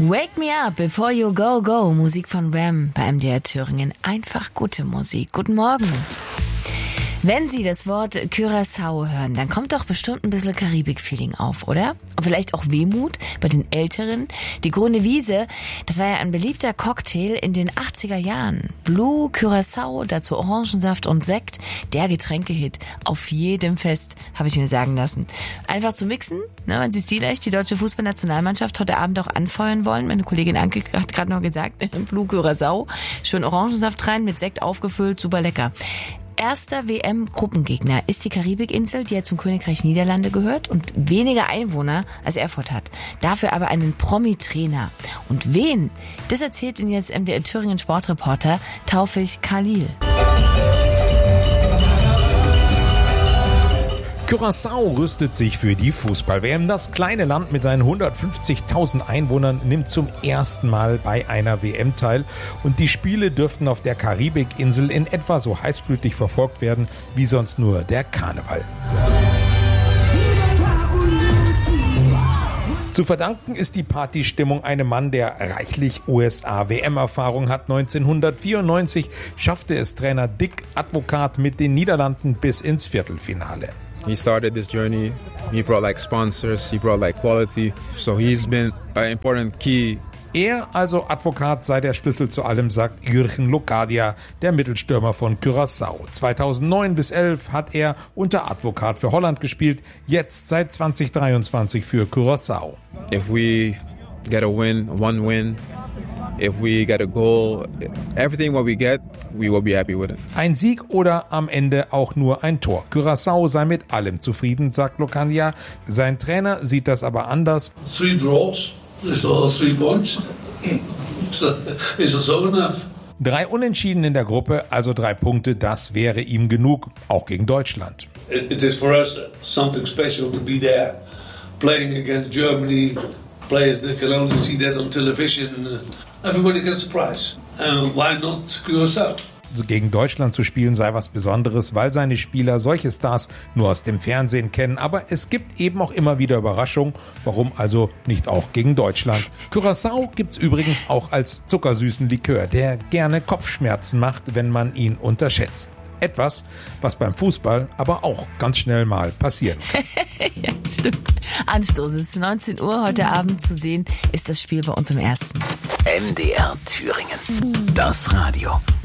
Wake Me Up Before You Go Go, Musik von Wham bei MDR Thüringen. Einfach gute Musik. Guten Morgen. Wenn Sie das Wort Curaçao hören, dann kommt doch bestimmt ein bisschen Karibik-Feeling auf, oder? Und vielleicht auch Wehmut bei den Älteren. Die Grüne Wiese, das war ja ein beliebter Cocktail in den 80er Jahren. Blue, Curaçao, dazu Orangensaft und Sekt. Der Getränkehit auf jedem Fest, habe ich mir sagen lassen. Einfach zu mixen, ne, wenn Sie stilecht die deutsche Fußballnationalmannschaft heute Abend auch anfeuern wollen. Meine Kollegin Anke hat gerade noch gesagt, Blue Curaçao, schön Orangensaft rein, mit Sekt aufgefüllt, super lecker. Erster WM-Gruppengegner ist die Karibikinsel, die ja zum Königreich Niederlande gehört und weniger Einwohner als Erfurt hat. Dafür aber einen Promi-Trainer. Und wen? Das erzählt Ihnen jetzt MDR Thüringen Sportreporter Taufik Khalil. Curaçao rüstet sich für die Fußball-WM. Das kleine Land mit seinen 150.000 Einwohnern nimmt zum ersten Mal bei einer WM teil. Und die Spiele dürften auf der Karibikinsel in etwa so heißblütig verfolgt werden wie sonst nur der Karneval. Zu verdanken ist die Partystimmung einem Mann, der reichlich USA-WM-Erfahrung hat. 1994 schaffte es Trainer Dick Advocaat mit den Niederlanden bis ins Viertelfinale. He started this journey. He brought sponsors, he brought quality. So he's been an important key. Er, also Advocaat, sei der Schlüssel zu allem, sagt Jürgen Locadia, der Mittelstürmer von Curaçao. 2009 bis 2011 hat er unter Advocaat für Holland gespielt, jetzt seit 2023 für Curaçao. If we get a win, one win, if we get a goal, everything what we get, we will be happy with it. Ein Sieg oder am Ende auch nur ein Tor. Curaçao sei mit allem zufrieden, sagt Locadia. Sein Trainer sieht das aber anders. 3 draws, is all 3 points. So, is also enough. 3 Unentschieden in der Gruppe, also 3 Punkte, das wäre ihm genug, auch gegen Deutschland. It is for us something special to be there, playing against Germany, players that can only see that on television. Everybody gets a prize. Why not Curaçao? Gegen Deutschland zu spielen sei was Besonderes, weil seine Spieler solche Stars nur aus dem Fernsehen kennen. Aber es gibt eben auch immer wieder Überraschungen. Warum also nicht auch gegen Deutschland? Curaçao gibt's übrigens auch als zuckersüßen Likör, der gerne Kopfschmerzen macht, wenn man ihn unterschätzt. Etwas, was beim Fußball aber auch ganz schnell mal passieren kann. Ja, stimmt. Anstoß ist 19 Uhr heute Abend zu sehen, ist das Spiel bei uns im Ersten. MDR Thüringen. Das Radio.